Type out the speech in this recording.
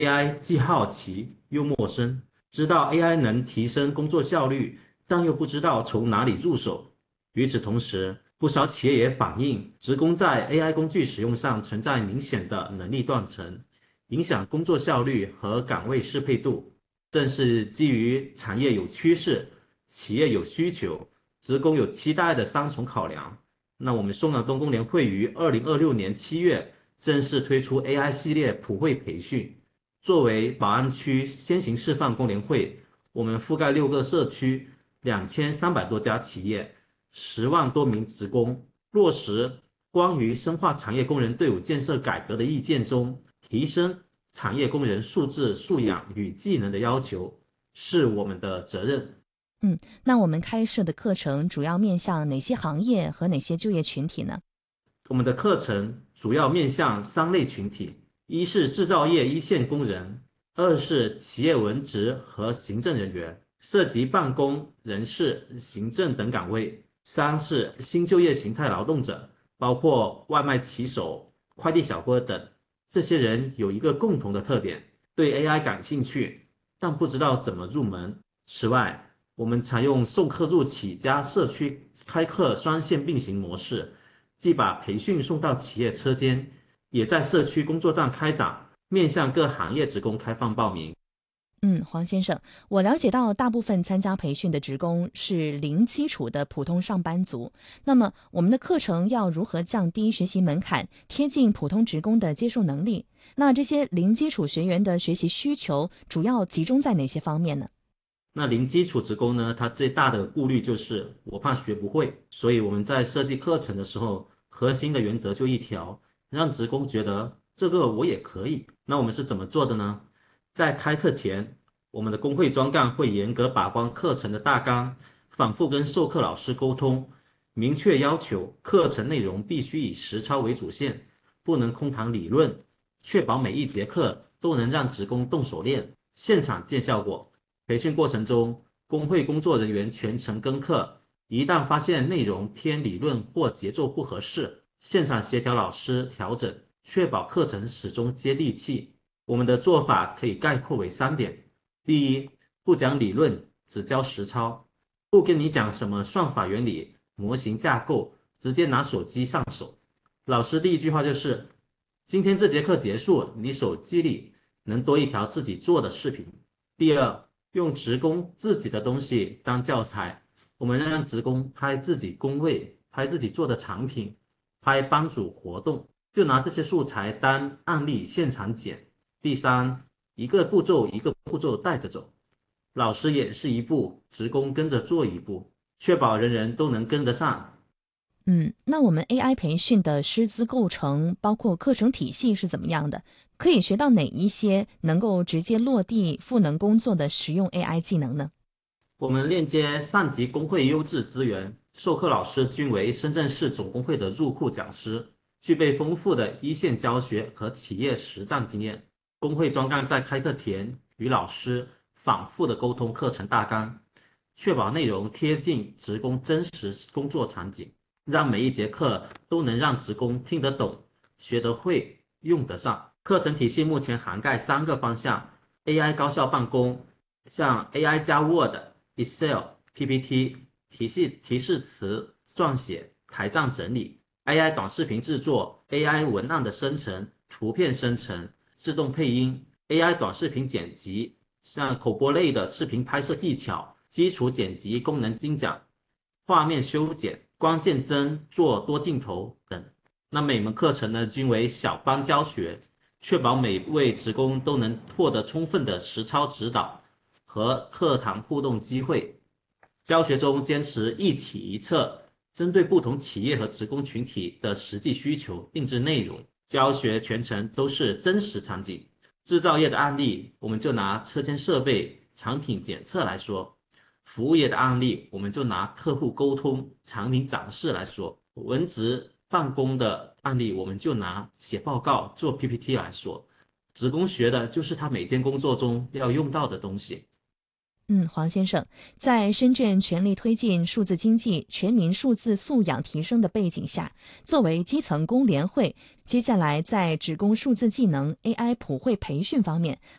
AI 既好奇又陌生，知道 AI 能提升工作效率，但又不知道从哪里入手。与此同时，不少企业也反映，职工在 AI 工具使用上存在明显的能力断层，影响工作效率和岗位适配度。正是基于产业有趋势、企业有需求、职工有期待的三重考量，那我们宋南东工联会于2026年7月正式推出 AI 系列普惠培训。作为宝安区先行示范工联会，我们覆盖6个社区、2300多家企业、10万多名职工，落实关于深化产业工人队伍建设改革的意见中，提升产业工人素质素养与技能的要求，是我们的责任。 那我们开设的课程主要面向哪些行业和哪些就业群体呢？ 我们的课程主要面向3类群体：一是制造业一线工人，二是企业文职和行政人员，涉及办公、人事、行政等岗位；三是新就业形态劳动者，包括外卖骑手、快递小哥等。这些人有一个共同的特点，对 AI 感兴趣，但不知道怎么入门。此外，我们采用送客入企加社区开课双线并行模式，既把培训送到企业车间，也在社区工作站开展，面向各行业职工开放报名。 黄先生，我了解到大部分参加培训的职工是零基础的普通上班族。那么，我们的课程要如何降低学习门槛，贴近普通职工的接受能力？那这些零基础学员的学习需求主要集中在哪些方面呢？ 那零基础职工呢，他最大的顾虑就是我怕学不会，所以我们在设计课程的时候，核心的原则就一条，让职工觉得这个我也可以。那我们是怎么做的呢？在开课前，我们的工会专干会严格把关课程的大纲，反复跟授课老师沟通，明确要求课程内容必须以实操为主线，不能空谈理论，确保每一节课都能让职工动手练，现场见效果。培训过程中，工会工作人员全程跟课，一旦发现内容偏理论或节奏不合适，现场协调老师调整，确保课程始终接地气。我们的做法可以概括为3点：第一，不讲理论，只教实操，不跟你讲什么算法原理、模型架构，直接拿手机上手。老师第一句话就是：今天这节课结束，你手机里能多一条自己做的视频。第二，用职工自己的东西当教材，我们让职工拍自己工位，拍自己做的产品，拍班组活动，就拿这些素材当案例现场剪。第三，一个步骤一个步骤带着走，老师演示一步，职工跟着做一步，确保人人都能跟得上。 那我们 AI 培训的师资构成，包括课程体系是怎么样的？可以学到哪一些能够直接落地赋能工作的实用 AI 技能呢？ 我们链接上级工会优质资源，授课老师均为深圳市总工会的入库讲师，具备丰富的一线教学和企业实战经验。工会专干在开课前与老师反复的沟通课程大纲，确保内容贴近职工真实工作场景，让每一节课都能让职工听得懂、学得会、用得上。课程体系目前涵盖3个方向：AI 高效办公，像 AI 加 Word、Excel、PPT、提示词撰写、台账整理；AI 短视频制作、AI 文案的生成、图片生成、自动配音；AI 短视频剪辑，像口播类的视频拍摄技巧、基础剪辑功能精讲、画面修剪、关键帧做多镜头等。那每门课程呢，均为小班教学，确保每位职工都能获得充分的实操指导和课堂互动机会。教学中坚持一起一策，针对不同企业和职工群体的实际需求定制内容。教学全程都是真实场景。制造业的案例，我们就拿车间设备、产品检测来说；服务业的案例，我们就拿客户沟通、产品展示来说；文职办公的案例，我们就拿写报告、做 PPT 来说。职工学的就是他每天工作中要用到的东西。 黄先生，在深圳全力推进数字经济、全民数字素养提升的背景下，作为基层工联会，接下来在职工数字技能 AI 普惠培训方面，